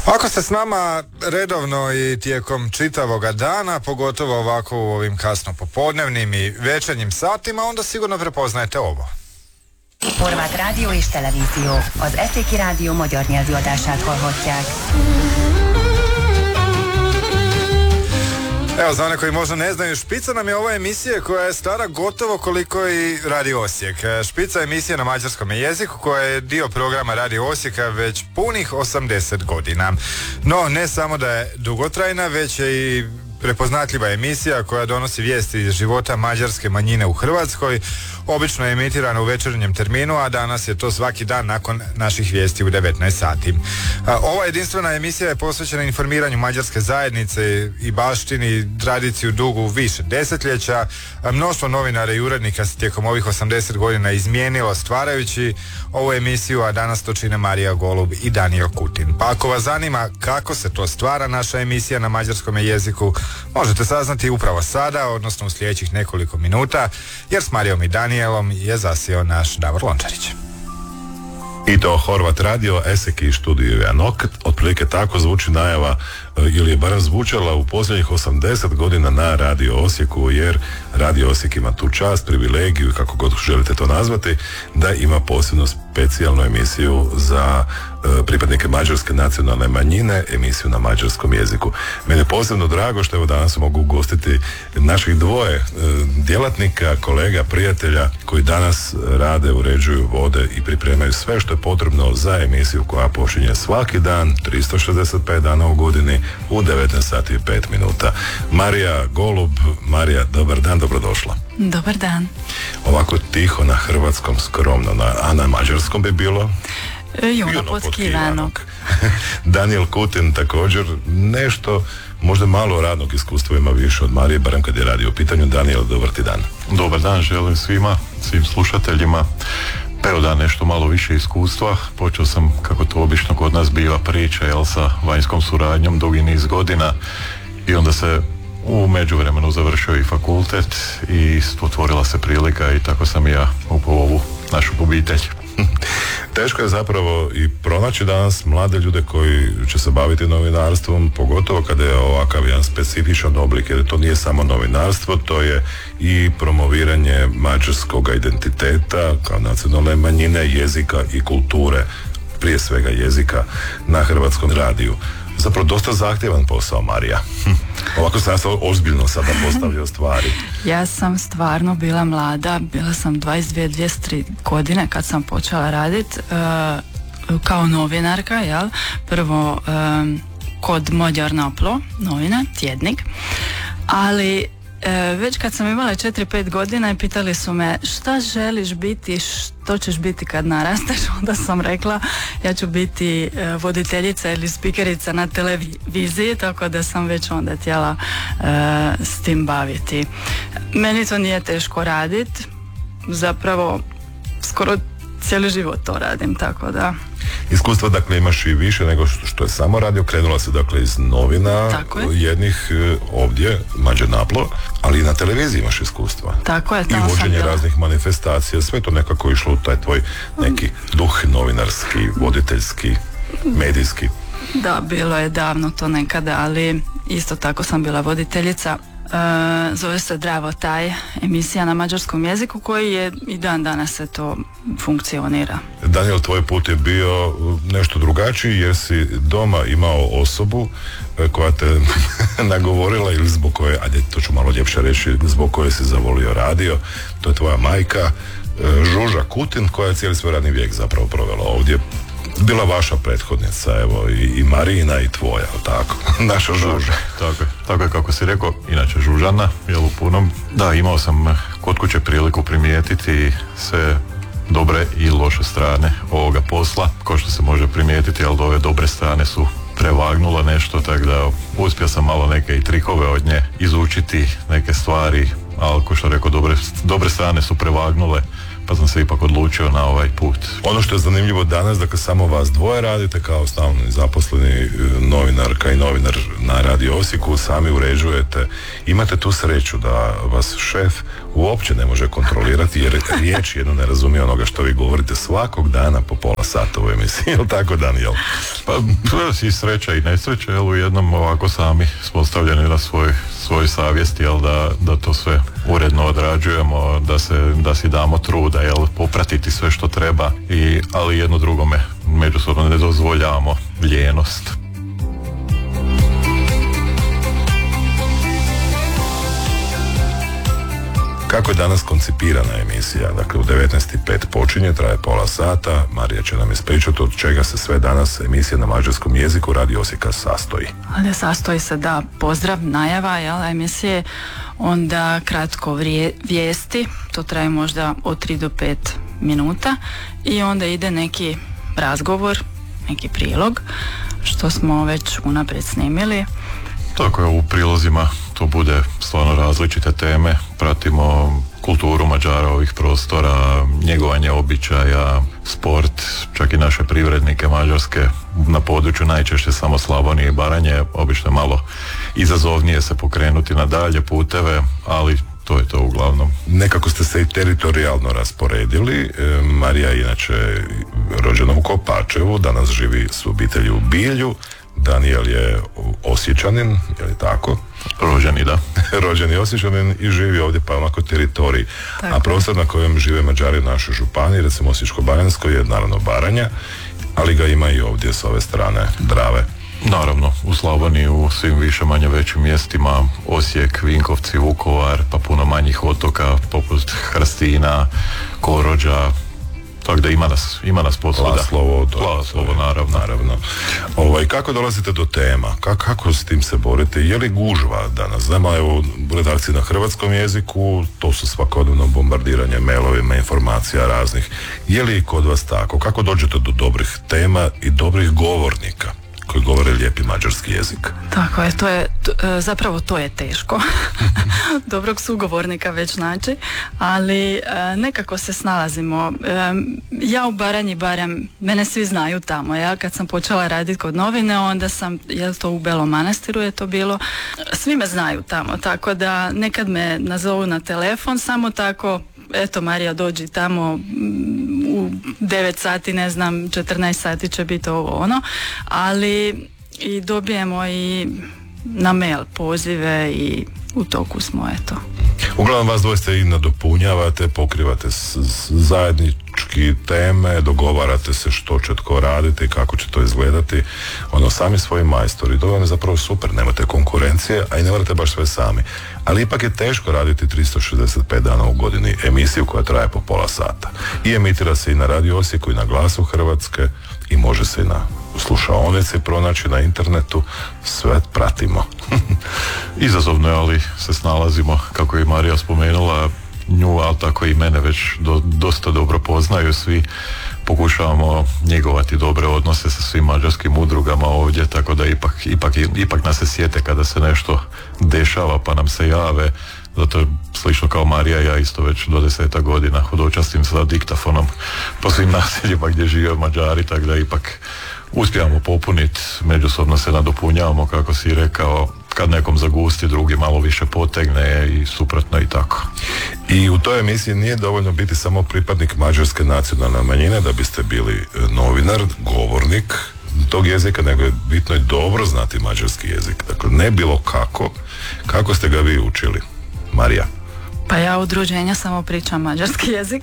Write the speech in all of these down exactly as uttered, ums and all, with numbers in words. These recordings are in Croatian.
Ako ste s nama redovno i tijekom čitavoga dana, pogotovo ovako u ovim kasno popodnevnim i večernjim satima, onda sigurno prepoznajete ovo. Horváth Rádió és Televízió, az Etéki Rádió magyar nyelvű adását hallhatják. Evo, za one koji možda ne znaju, Špica nam je ova emisija koja je stara gotovo koliko i Radio Osijek. Špica je emisija na mađarskom jeziku koja je dio programa Radio Osijeka već punih osamdeset godina. No, ne samo da je dugotrajna, već je i prepoznatljiva emisija koja donosi vijesti iz života mađarske manjine u Hrvatskoj. Obično je emitirana u večernjem terminu, a danas je to svaki dan nakon naših vijesti u devetnaest sati. Ova jedinstvena emisija je posvećena informiranju mađarske zajednice i baštini, tradiciju dugu više desetljeća. Mnoštvo novinara i urednika se tijekom ovih osamdeset godina izmijenilo stvarajući ovu emisiju, a danas to čine Marija Golub i Danijel Kutin. Pa ako vas zanima kako se to stvara naša emisija na mađarskom jeziku, možete saznati upravo sada, odnosno u sljedećih nekoliko minuta, jer s Marijom i Danijelom je zasio naš Davor Lončarić. I to Horváth Radio, Eseki studio Janok, otprilike tako zvuči najava, ili je barem zvučala u posljednjih osamdeset godina na Radio Osijeku, jer Radio Osijek ima tu čast, privilegiju, kako god želite to nazvati, da ima posebno specijalnu emisiju za e, pripadnike mađarske nacionalne manjine, emisiju na mađarskom jeziku. Meni je posebno drago što evo danas mogu ugostiti naših dvoje e, djelatnika, kolega, prijatelja koji danas rade, uređuju, vode i pripremaju sve što je potrebno za emisiju koja počinje svaki dan, tristo šezdeset pet dana u godini, u devetnaest sati i pet minuta. Marija Golub. Marija, dobar dan, dobrodošla. Dobar dan. Ovako tiho na hrvatskom, skromno, na, a na mađarskom bi bilo? Juno Podkivanog. Danijel Kutin također nešto, možda malo radnog iskustva ima više od Marije, barem kad je radio u pitanju. Danijel, dobar ti dan. Dobar dan, želim svima, svim slušateljima. Evo da, nešto malo više iskustva. Počeo sam, kako to obično kod nas biva priča, jel, sa vanjskom suradnjom dugi niz godina i onda se u međuvremenu završio i fakultet i otvorila se prilika i tako sam i ja upao u ovu našu obitelj. Teško je zapravo i pronaći danas mlade ljude koji će se baviti novinarstvom, pogotovo kada je ovakav jedan specifičan oblik, jer to nije samo novinarstvo, to je i promoviranje mađarskog identiteta kao nacionalne manjine, jezika i kulture, prije svega jezika, na Hrvatskom radiju. Zapravo dosta zahtjevan posao, Marija. Ovako sam ja ozbiljno sada postavljao stvari. Ja sam stvarno bila mlada, bila sam dvadeset dvije dvadeset tri godine kad sam počela raditi uh, kao novinarka, jel? Prvo um, kod Magyar Napló, novine, tjednik, ali E, već kad sam imala četiri pet godina i pitali su me šta želiš biti, što ćeš biti kad narasteš, onda sam rekla ja ću biti e, voditeljica ili spikerica na televiziji, tako da sam već onda htjela e, s tim baviti. Meni to nije teško raditi, zapravo skoro cijeli život to radim, tako da... Iskustva, dakle, imaš i više nego što, što je samo radio. Krenula se, dakle, iz novina jednih ovdje, Magyar Napló, ali i na televiziji imaš iskustva. Tako je, i vođenje raznih manifestacija, sve to nekako išlo u taj tvoj neki duh novinarski, voditeljski, medijski. Da, bilo je davno to nekada, ali isto tako sam bila voditeljica. Uh, zove se Dravo taj, emisija na mađarskom jeziku koji je i dan danas se to funkcionira. Danijel, tvoj put je bio nešto drugačiji jer si doma imao osobu koja te nagovorila ili zbog koje, ajde to ću malo ljepše reći, zbog koje si zavolio radio. To je tvoja majka Žuža Kutin, koja je cijeli svoj radni vijek zapravo provela ovdje. Bila vaša prethodnica, evo, i, i Marina i tvoja, tako, naša Žuža. Tako je, tako je kako si rekao, inače Žužana, jel, u punom. Da, imao sam kod kuće priliku primijetiti sve dobre i loše strane ovoga posla, kao što se može primijetiti, ali ove dobre strane su prevagnula nešto, tako da uspio sam malo neke i trikove od nje izučiti, neke stvari, ali ko što rekao, dobre, dobre strane su prevagnule pa sam se ipak odlučio na ovaj put. Ono što je zanimljivo danas, dakle samo vas dvoje radite kao stalni zaposleni novinarka i novinar na Radio Osijeku, sami uređujete. Imate tu sreću da vas šef uopće ne može kontrolirati jer riječ jedno ne razumije onoga što vi govorite svakog dana po pola sata u emisiji, jel tako, Danijel? Pa i sreća i nesreća, jel, u jednom ovako sami smo ostavljeni na svoj, svoj savjesti, jel, da, da to sve uredno odrađujemo, da se da si damo truda, jel, popratiti sve što treba, i, ali jedno drugome međusobno ne dozvoljavamo lijenost. Kako je danas koncipirana emisija? Dakle, u devetnaest i pet počinje, traje pola sata. Marija će nam ispričati od čega se sve danas emisija na mađarskom jeziku Radio Osijeka sastoji. Ali sastoji se da pozdrav, najava, jel, emisije, onda kratko vrije, vijesti, to traje možda od tri do pet minuta, i onda ide neki razgovor, neki prilog, što smo već unaprijed snimili. Tako je, u prilozima to bude stvarno različite teme, pratimo kulturu Mađara ovih prostora, njegovanje običaja, sport, čak i naše privrednike mađarske na području najčešće samo Slavonije i Baranje, obično malo izazovnije se pokrenuti na dalje puteve, ali to je to uglavnom. Nekako ste se i teritorijalno rasporedili. E, Marija je inače rođena u Kopačevu, danas živi s obitelji u Bilju. Danijel je Osječanin, je li tako? Rođeni, da. Rođeni Osječanin i živi ovdje pa onako teritorij. Tako. A prostor na kojem žive Mađari u našoj županiji, recimo Osječko-baranjskoj, je naravno Baranja, ali ga ima i ovdje s ove strane Drave. Naravno, u Slavoniji, u svim više manje većim mjestima, Osijek, Vinkovci, Vukovar, pa puno manjih otoka poput Hrstina, Korođa, tako da ima nas, ima nas posluda. Laslovo, Laslovo, naravno. naravno. Ovaj, kako dolazite do tema? Kako, kako s tim se borite? Je li gužva danas? Znamo, evo, u redakciji na hrvatskom jeziku, to su svakodnevno bombardiranje mailovima, informacija raznih. Je li kod vas tako? Kako dođete do dobrih tema i dobrih govornika koji govore lijepi mađarski jezik? Tako je, to je, t- zapravo to je teško. Dobrog sugovornika već naći, ali e, nekako se snalazimo. E, ja u Baranji barem, mene svi znaju tamo, ja kad sam počela raditi kod novine, onda sam, je to u Belom Manastiru je to bilo, svi me znaju tamo, tako da nekad me nazovu na telefon, samo tako, eto Marija dođi tamo mm, u devet sati, ne znam, četrnaest sati će biti ovo ono, ali i dobijemo i na mail pozive i u toku smo, eto. Uglavnom vas dvoje ste i nadopunjavate, pokrivate s, s zajednički teme, dogovarate se što će tko raditi i kako će to izgledati. Ono, sami svoji majstori, to vam je zapravo super, nemate konkurencije, a i ne morate baš sve sami. Ali ipak je teško raditi tristo šezdeset pet dana u godini emisiju koja traje po pola sata. I emitira se i na Radio Osijeku i na Glasu Hrvatske i može se i na slušaonici pronaći na internetu, sve pratimo. Izazovno je, ali se snalazimo, kako je Marija spomenula, nju, ali tako i mene već do, dosta dobro poznaju svi. Pokušavamo njegovati dobre odnose sa svim mađarskim udrugama ovdje, tako da ipak, ipak, ipak nas se sjete kada se nešto dešava pa nam se jave. Zato je slično kao Marija, ja isto već do deseta godina hodočastim sa diktafonom po svim naseljima gdje žive Mađari, tako da ipak uspijamo popuniti, međusobno se nadopunjavamo, kako si rekao, kad nekom zagusti, drugi malo više potegne i suprotno i tako. I u toj emisiji nije dovoljno biti samo pripadnik mađarske nacionalne manjine da biste bili novinar, govornik tog jezika, nego je bitno i dobro znati mađarski jezik. Dakle, ne bilo kako. Kako ste ga vi učili, Marija? Pa ja od rođenja samo pričam mađarski jezik,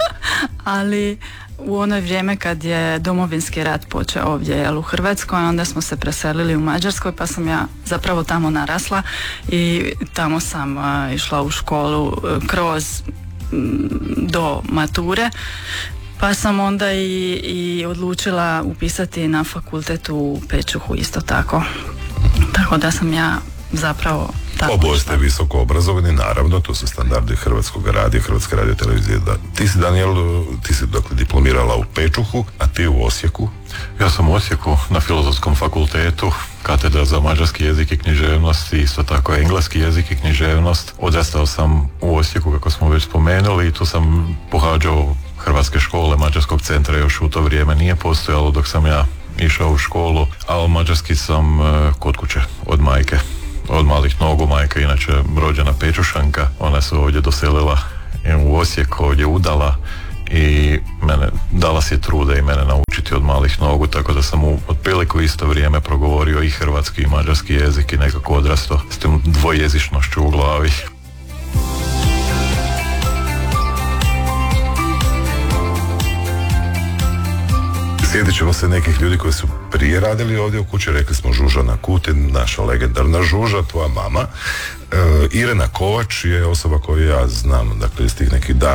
ali u ono vrijeme kad je Domovinski rat počeo ovdje, jel, u Hrvatskoj, onda smo se preselili u Mađarskoj, pa sam ja zapravo tamo narasla i tamo sam uh, išla u školu uh, kroz m, do mature, pa sam onda i, i odlučila upisati na fakultet u Pečuhu isto tako. Tako da sam ja zapravo tako Oboje ste što. visoko obrazovani, naravno, to su standardi Hrvatskog radija, Hrvatske radiotelevizije. Da. Ti si, Daniel, ti si dakle diplomirala u Pečuhu, a ti u Osijeku? Ja sam u Osijeku na Filozofskom fakultetu, katedra za mađarski jezik i književnost i isto tako engleski jezik i književnost. Odrastao sam u Osijeku, kako smo već spomenuli, i tu sam pohađao hrvatske škole, mađarskog centra još u to vrijeme nije postojalo dok sam ja išao u školu, ali mađarski sam e, kod kuće od majke, od malih nogu. Majka inače rođena Pečušanka, ona se ovdje doselila u Osijek, ovdje udala i mene, dala si je truda i mene naučiti od malih nogu, tako da sam u otprilike u isto vrijeme progovorio i hrvatski i mađarski jezik i nekako odrastao s tim dvojezičnošću u glavi. Sjetit ćemo se nekih ljudi koji su prije radili ovdje u kući, rekli smo Žužana Kutin, naša legendarna Žuža, tvoja mama. E, Irena Kovač je osoba koju ja znam, dakle iz tih nekih davnih